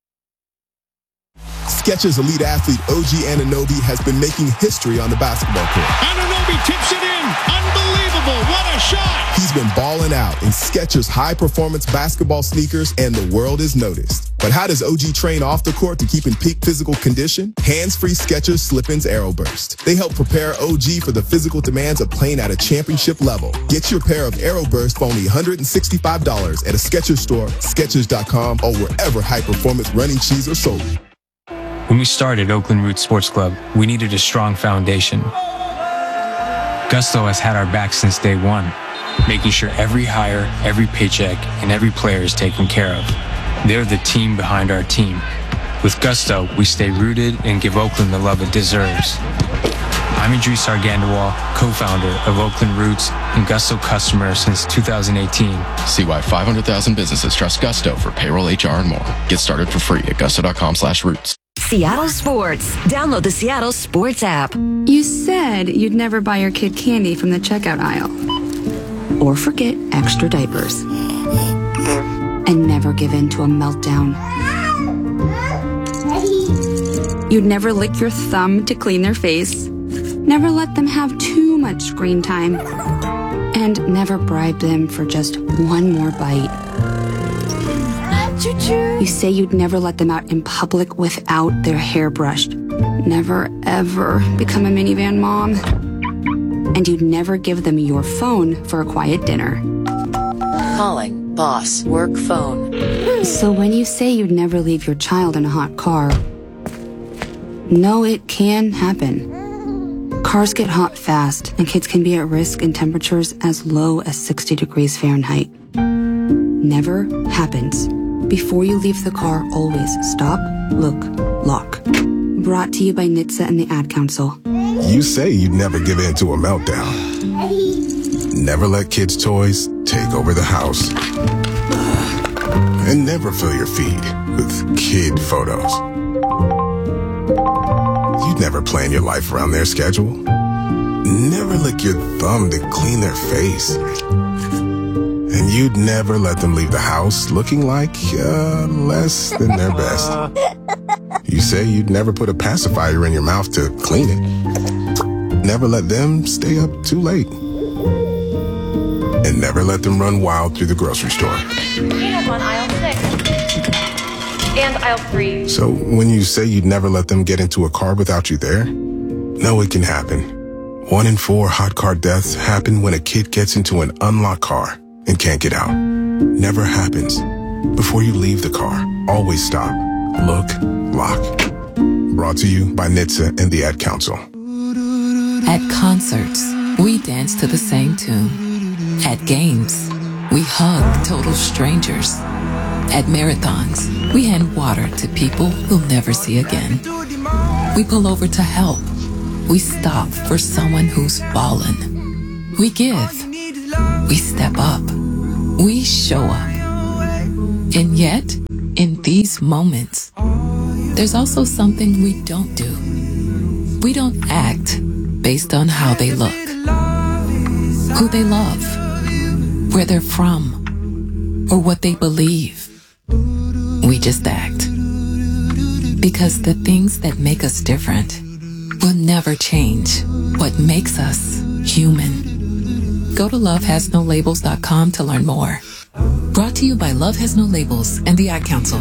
Skechers elite athlete OG Anunoby has been making history on the basketball court. Anunoby tips it in. Unbelievable. What a shot. He's been balling out in Skechers high-performance basketball sneakers, and the world is noticed. But how does OG train off the court to keep in peak physical condition? Hands-free Skechers Slip-ins Aeroburst. They help prepare OG for the physical demands of playing at a championship level. Get your pair of Aeroburst for only $165 at a Skechers store, Skechers.com, or wherever high-performance running shoes are sold. When we started Oakland Roots Sports Club, we needed a strong foundation. Gusto has had our back since day one, making sure every hire, every paycheck, and every player is taken care of. They're the team behind our team. With Gusto, we stay rooted and give Oakland the love it deserves. I'm Idris Argandawal, co-founder of Oakland Roots and Gusto customer since 2018. See why 500,000 businesses trust Gusto for payroll, HR, and more. Get started for free at gusto.com/roots. Seattle Sports. Download the Seattle Sports app. You said you'd never buy your kid candy from the checkout aisle. Or forget extra diapers. And never give in to a meltdown. You'd never lick your thumb to clean their face. Never let them have too much screen time. And never bribe them for just one more bite. You say you'd never let them out in public without their hair brushed. Never, ever become a minivan mom. And you'd never give them your phone for a quiet dinner. Calling boss work phone. So when you say you'd never leave your child in a hot car, no, it can happen. Cars get hot fast, and kids can be at risk in temperatures as low as 60 degrees Fahrenheit. Never happens. Before you leave the car, always stop, look, lock. Brought to you by NHTSA and the Ad Council. You say you'd never give in to a meltdown. Never let kids' toys take over the house. And never fill your feed with kid photos. You'd never plan your life around their schedule. Never lick your thumb to clean their face. And you'd never let them leave the house looking like less than their best. You say you'd never put a pacifier in your mouth to clean it. Never let them stay up too late. And never let them run wild through the grocery store. Peanuts on aisle 6. And aisle 3. So when you say you'd never let them get into a car without you there, no, it can happen. 1 in 4 hot car deaths happen when a kid gets into an unlocked car and can't get out. Never happens. Before you leave the car, always stop, look, lock. Brought to you by NHTSA and the Ad Council. At concerts, we dance to the same tune. At games, we hug total strangers. At marathons, we hand water to people we'll never see again. We pull over to help. We stop for someone who's fallen. We give. We step up. We show up. And yet, in these moments, there's also something we don't do. We don't act based on how they look, who they love, where they're from, or what they believe. We just act. Because the things that make us different will never change what makes us human. Go to lovehasnolabels.com to learn more. Brought to you by Love Has No Labels and the Ad Council.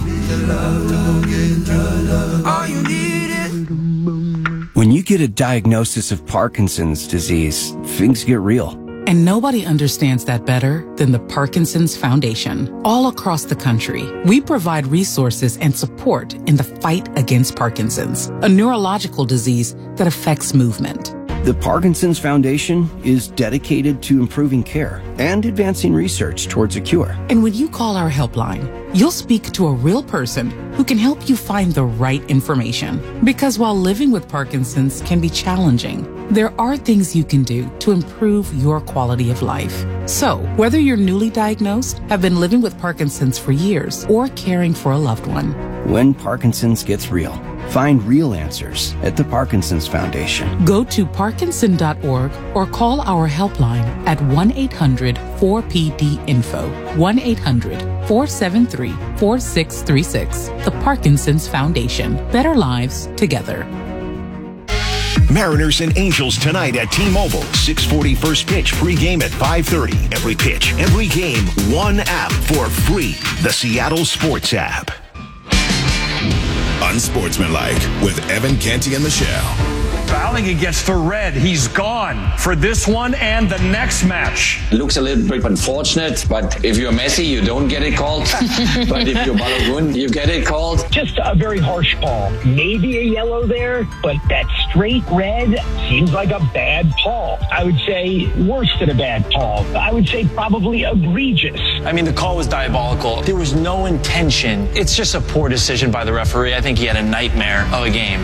When you get a diagnosis of Parkinson's disease, things get real. And nobody understands that better than the Parkinson's Foundation. All across the country, we provide resources and support in the fight against Parkinson's, a neurological disease that affects movement. The Parkinson's Foundation is dedicated to improving care and advancing research towards a cure. And when you call our helpline, you'll speak to a real person who can help you find the right information. Because while living with Parkinson's can be challenging, there are things you can do to improve your quality of life. So, whether you're newly diagnosed, have been living with Parkinson's for years, or caring for a loved one, when Parkinson's gets real, find real answers at the Parkinson's Foundation. Go to parkinson.org or call our helpline at 1-800-4PD-INFO, 1-800-473-4636. The Parkinson's Foundation. Better lives together. Mariners and Angels tonight at T-Mobile. 6:40 first pitch, pregame at 5:30. Every pitch, every game, one app for free. The Seattle Sports app. Unsportsmanlike with Evan Canty and Michelle. Fouling against the red. He's gone for this one and the next match. Looks a little bit unfortunate, but if you're Messi, you don't get it called. But if you're Balogun, you get it called. Just a very harsh call. Maybe a yellow there, but that straight red seems like a bad call. I would say worse than a bad call. I would say probably egregious. I mean, the call was diabolical. There was no intention. It's just a poor decision by the referee. I think he had a nightmare of a game.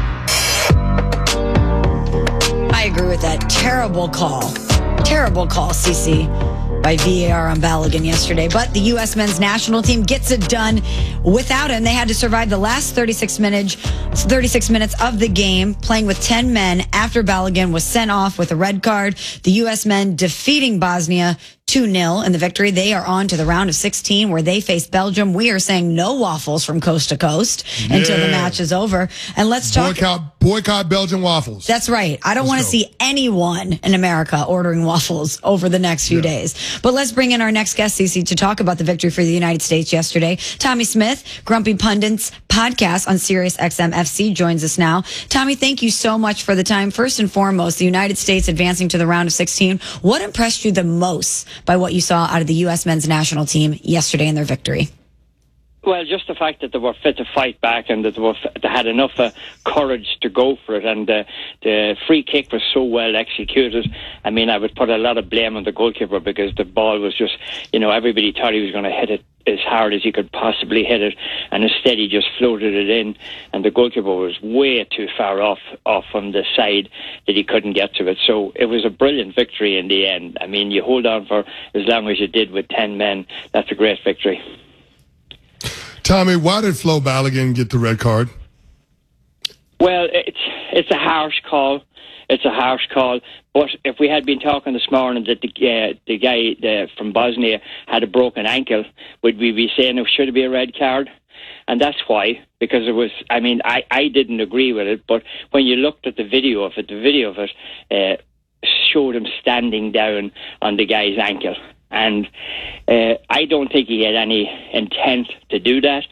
I agree with that. Terrible call, CC, by VAR on Balogun yesterday. But the U.S. men's national team gets it done without him. They had to survive the last 36 minutes of the game, playing with 10 men after Balogun was sent off with a red card. The U.S. men defeating Bosnia 2-0 in the victory. They are on to the round of 16 where they face Belgium. We are saying no waffles from coast to coast until the match is over. And let's talk. Boycott Belgian waffles. That's right. I don't want to see anyone in America ordering waffles over the next few days. But let's bring in our next guest, Cece, to talk about the victory for the United States yesterday. Tommy Smith, Grumpy Pundits podcast on Sirius XM FC, joins us now. Tommy, thank you so much for the time. First and foremost, the United States advancing to the round of 16. What impressed you the most by what you saw out of the U.S. men's national team yesterday in their victory? Well, just the fact that they were fit to fight back and that they had enough courage to go for it. And the free kick was so well executed. I mean, I would put a lot of blame on the goalkeeper because the ball was just, everybody thought he was going to hit it as hard as he could possibly hit it. And instead he just floated it in. And the goalkeeper was way too far off on the side that he couldn't get to it. So it was a brilliant victory in the end. I mean, you hold on for as long as you did with 10 men. That's a great victory. Tommy, why did Flo Balogun get the red card? Well, it's a harsh call. It's a harsh call. But if we had been talking this morning that the guy from Bosnia had a broken ankle, would we be saying it should be a red card? And that's why, because it was, I didn't agree with it, but when you looked at the video of it showed him standing down on the guy's ankle. And I don't think he had any intent to do that.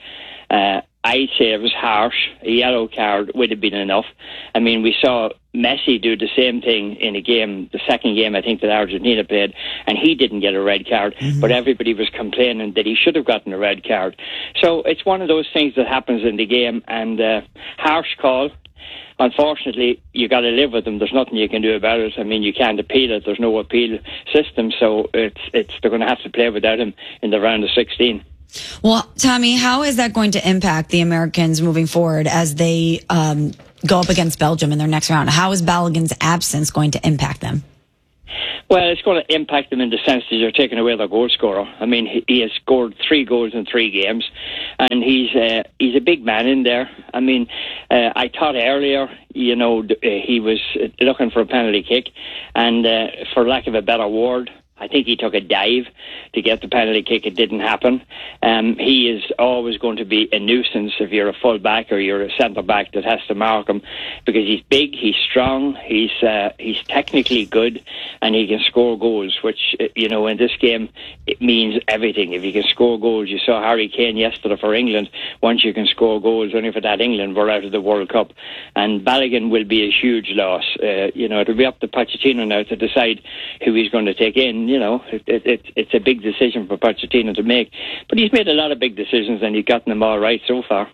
I'd say it was harsh. A yellow card would have been enough. I mean, we saw Messi do the same thing in a game, the second game I think that Argentina played, and he didn't get a red card, but everybody was complaining that he should have gotten a red card. So it's one of those things that happens in the game, and harsh call. Unfortunately, you got to live with them. There's nothing you can do about it. I mean, you can't appeal it. There's no appeal system, so they're going to have to play without him in the round of 16. Well, Tommy, how is that going to impact the Americans moving forward as they go up against Belgium in their next round? How is Balogun's absence going to impact them? Well, it's going to impact them in the sense that you're taking away their goal scorer. I mean, he has scored 3 goals in 3 games, and he's a big man in there. I mean, I thought earlier, he was looking for a penalty kick, and for lack of a better word, I think he took a dive to get the penalty kick. It didn't happen. He is always going to be a nuisance if you're a full back or you're a centre back that has to mark him, because he's big, he's strong, he's technically good, and he can score goals, which, in this game, it means everything. If you can score goals, you saw Harry Kane yesterday for England. Once you can score goals, only for that England were out of the World Cup. And Balogun will be a huge loss. It'll be up to Pochettino now to decide who he's going to take in. It's a big decision for Pochettino to make, but he's made a lot of big decisions and he's gotten them all right so far.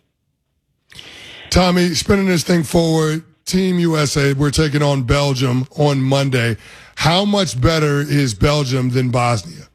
Tommy, spinning this thing forward, Team USA, we're taking on Belgium on Monday. How much better is Belgium than Bosnia?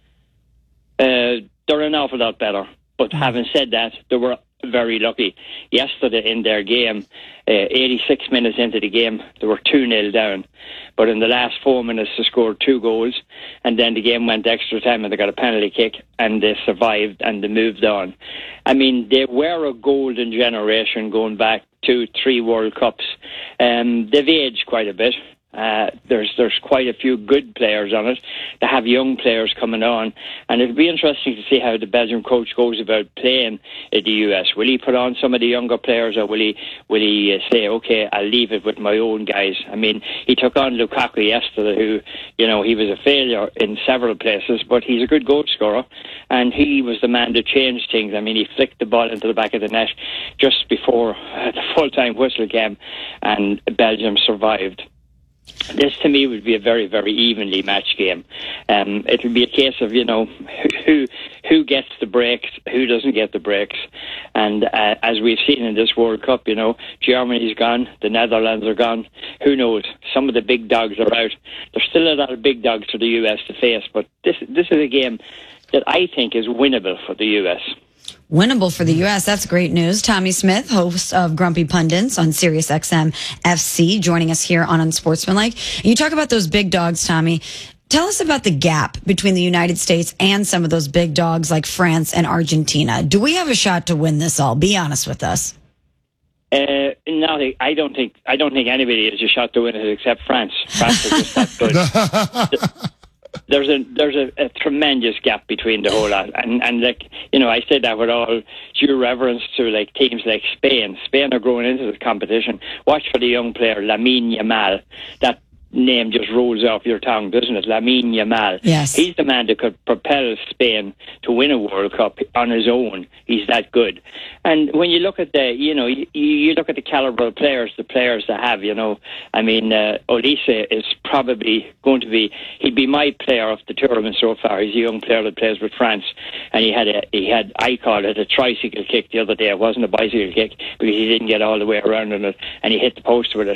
They're an awful lot better, but having said that, they were very lucky. Yesterday in their game, 86 minutes into the game, they were 2-0 down. But in the last 4 minutes, they scored 2 goals, and then the game went extra time and they got a penalty kick, and they survived and they moved on. I mean, they were a golden generation going back 2-3 World Cups. They've aged quite a bit. There's quite a few good players on it. They have young players coming on, and it'll be interesting to see how the Belgian coach goes about playing the US. Will he put on some of the younger players, or will he say, okay, I'll leave it with my own guys? I mean, he took on Lukaku yesterday, who, he was a failure in several places, but he's a good goal scorer, and he was the man to change things. I mean, he flicked the ball into the back of the net just before the full-time whistle came, and Belgium survived. This, to me, would be a very, very evenly matched game. It will be a case of, who gets the breaks, who doesn't get the breaks. And as we've seen in this World Cup, Germany's gone, the Netherlands are gone. Who knows? Some of the big dogs are out. There's still a lot of big dogs for the US to face, but this is a game that I think is winnable for the US. Winnable for the U.S. That's great news. Tommy Smith, host of Grumpy Pundits on Sirius XM FC, joining us here on Unsportsmanlike. You talk about those big dogs, Tommy. Tell us about the gap between the United States and some of those big dogs like France and Argentina. Do we have a shot to win this all? Be honest with us. No, I don't think anybody has a shot to win it except France. France is just that good. There's a tremendous gap between the whole lot, and I say that with all due reverence to teams like Spain. Spain are growing into the competition. Watch for the young player Lamine Yamal. That name just rolls off your tongue, doesn't it? Lamine Yamal. Yes. He's the man that could propel Spain to win a World Cup on his own. He's that good. And when you look at you look at the caliber of players, the players they have, Olise is probably going to be, he'd be my player of the tournament so far. He's a young player that plays with France, and I called it a tricycle kick the other day. It wasn't a bicycle kick because he didn't get all the way around on it, and he hit the post with it.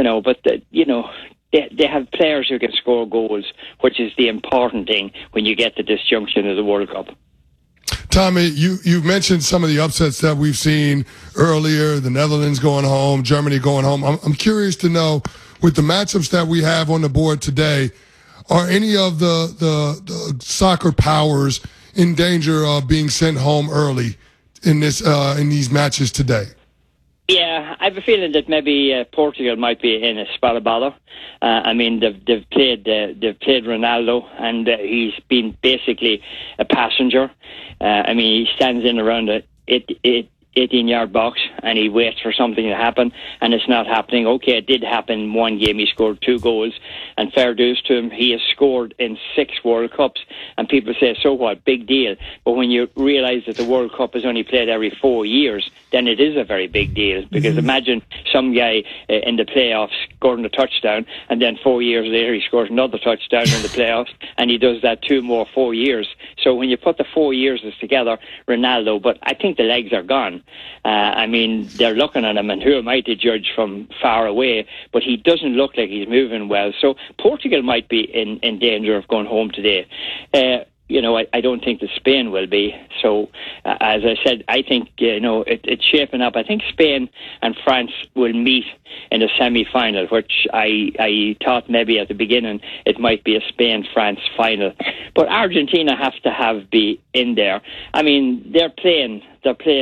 They have players who can score goals, which is the important thing when you get to this junction of the World Cup. Tommy, you've mentioned some of the upsets that we've seen earlier, the Netherlands going home, Germany going home. I'm curious to know, with the matchups that we have on the board today, are any of the soccer powers in danger of being sent home early in these matches today? Yeah, I have a feeling that maybe Portugal might be in a spot of bother. They've played Ronaldo, and he's been basically a passenger. He stands in around it. 18-yard box and he waits for something to happen and it's not happening. Okay, it did happen in one game. He scored 2 goals and fair dues to him. He has scored in 6 World Cups and people say, so what, big deal. But when you realise that the World Cup is only played every 4 years, then it is a very big deal. Because imagine some guy in the playoffs scoring a touchdown and then 4 years later he scores another touchdown in the playoffs and he does that 2 more 4 years. So when you put the 4 years together, Ronaldo, but I think the legs are gone. I mean, they're looking at him, and who am I to judge from far away? But he doesn't look like he's moving well. So Portugal might be in danger of going home today. I don't think that Spain will be. So, as I said, I think, it's shaping up. I think Spain and France will meet in a semi-final, which I thought maybe at the beginning it might be a Spain-France final. But Argentina have to be in there. I mean, they're playing